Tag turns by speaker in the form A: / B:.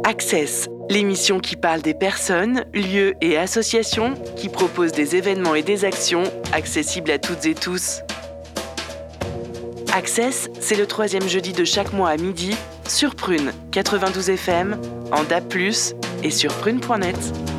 A: Access, l'émission qui parle des personnes, lieux et associations qui proposent des événements et des actions accessibles à toutes et tous. Access, c'est le 3e jeudi de chaque mois à midi sur Prune 92 FM, en DAB+, et sur prune.net.